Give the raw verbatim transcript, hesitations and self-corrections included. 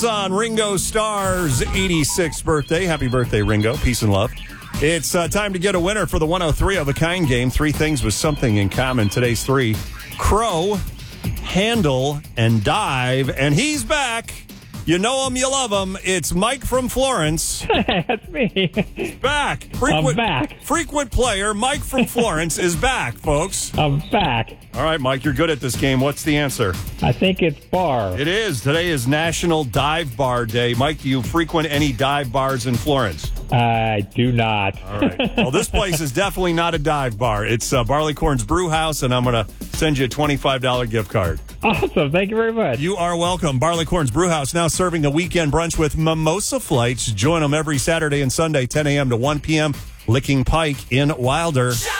On Ringo Starr's eighty-sixth birthday. Happy birthday, Ringo. Peace and love. It's uh, time to get a winner for the one oh three of a kind game. Three things with something in common. Today's three: crow, handle, and dive. And he's back. You know him, you love him. It's Mike from Florence. That's me. Back. I'm back. Frequent player Mike from Florence is back, folks. I'm back. All right, Mike, you're good at this game. What's the answer? I think it's bar. It is. Today is National Dive Bar Day. Mike, do you frequent any dive bars in Florence? I do not. All right. Well, this place is definitely not a dive bar. It's uh, Barleycorn's Brew House, and I'm going to send you a twenty-five dollars gift card. Awesome. Thank you very much. You are welcome. Barleycorn's Brew House now serving a weekend brunch with mimosa flights. Join them every Saturday and Sunday, ten a.m. to one p.m. Licking Pike in Wilder.